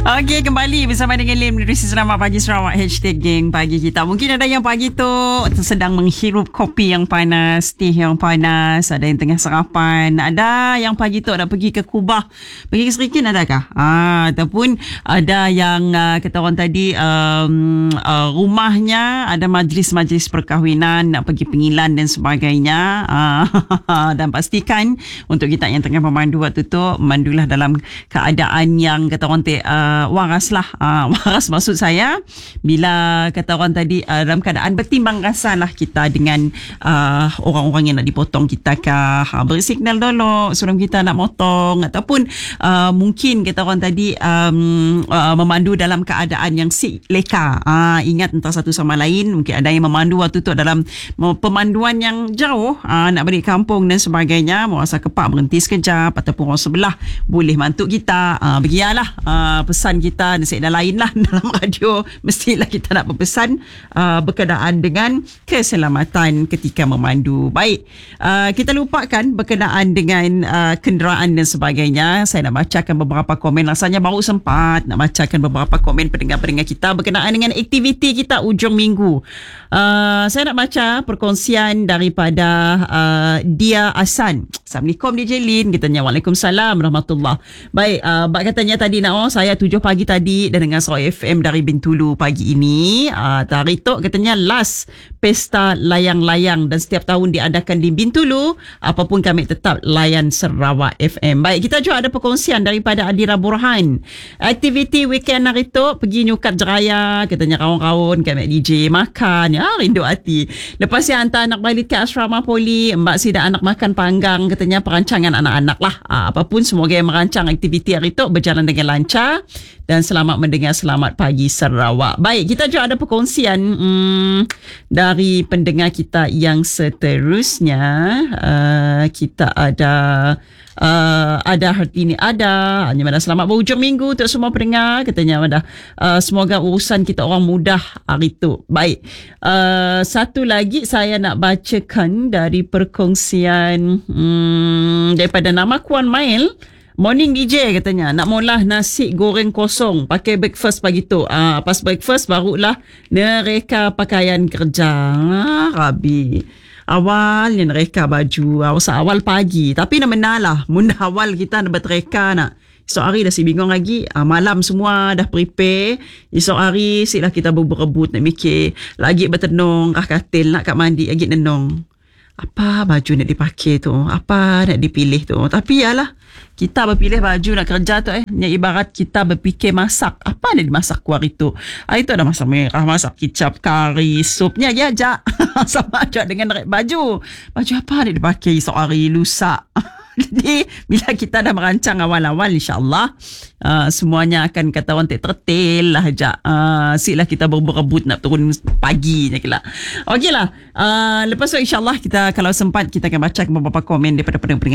Okey, kembali bersama dengan Lim di Selamat Pagi Sarawak #geng pagi kita. Mungkin ada yang pagi tu sedang menghirup kopi yang panas, teh yang panas, ada yang tengah sarapan, ada yang pagi tu nak pergi ke Kubah, pergi ke Serikin adakah? Ataupun ada yang kata orang tadi rumahnya ada majlis-majlis perkahwinan, nak pergi pengilan dan sebagainya. Dan pastikan untuk kita yang tengah memandu waktu tu, mandulah dalam keadaan yang kata orang waras lah. Waras maksud saya bila kata orang tadi dalam keadaan bertimbang rasa lah kita dengan orang-orang yang nak dipotong kita kah, beri signal dulu sebelum kita nak motong, ataupun mungkin kata orang tadi memandu dalam keadaan yang leka. Ingat antara satu sama lain, mungkin ada yang memandu waktu tu dalam pemanduan yang jauh, nak balik kampung dan sebagainya, mau rasa kepak berhenti sekejap, ataupun orang sebelah boleh mantuk kita, begialah pesan kita nasihat lain lah dalam radio, mestilah kita nak berpesan berkenaan dengan keselamatan ketika memandu. Baik, kita lupakan berkenaan dengan kenderaan dan sebagainya. Saya nak bacakan beberapa komen, rasanya baru sempat nak bacakan beberapa komen pendengar-pendengar kita berkenaan dengan aktiviti kita ujung minggu. Saya nak baca perkongsian daripada Dia Asan. Assalamualaikum DJ Lin, katanya. Waalaikumsalam warahmatullahi. Baik, Bak katanya tadi saya 7 pagi tadi dan dengan Sarawak FM dari Bintulu pagi ini. Hari tu katanya last pesta layang-layang dan setiap tahun diadakan di Bintulu. Apapun kami tetap layan Sarawak FM. Baik, kita juga ada perkongsian daripada Adira Burhan. Aktiviti weekend hari tu pergi nyukat jeraya, katanya kawan-kawan kami DJ makan. Rindu hati. Lepas yang hantar anak balik ke asrama poli, Mbak Sida anak makan panggang, katanya perancangan anak-anak lah. Apapun, semoga yang merancang aktiviti hari tu berjalan dengan lancar dan selamat mendengar Selamat Pagi Sarawak. Baik, kita juga ada perkongsian dari pendengar kita yang seterusnya. Kita ada hari ini hanya pada selamat berhujung minggu untuk semua pendengar, katanya. Semoga urusan kita orang mudah hari tu. Baik, satu lagi saya nak bacakan dari perkongsian daripada nama Kuan Mail. Morning DJ, katanya, nak mula nasi goreng kosong pakai breakfast pagi tu. Pas breakfast barulah nereka pakaian kerja. Rabi awalnya nereka baju awal pagi, tapi nak menalah munda awal kita nak bertereka nak. Esok hari dah si bingung lagi, malam semua dah prepare. Esok hari silah kita berebut nak mikir lagi, bertenung kah katil, nak kat mandi lagi nenung apa baju nak dipakai tu, apa nak dipilih tu. Tapi yalah, kita berpilih baju nak kerja tu yang ibarat kita berfikir masak apa nak dimasak ku hari tu. Hari tu ada masak merah, masak kicap, kari, supnya je ajak. Sama aja dengan baju apa nak dipakai esok hari, lusa. Jadi bila kita dah merancang awal-awal, insyaAllah semuanya akan kata orang tertil lah ajak. Siklah kita berebut nak turun pagi je kila. Okey lah, lepas tu insyaAllah kita kalau sempat kita akan baca beberapa komen daripada pendengar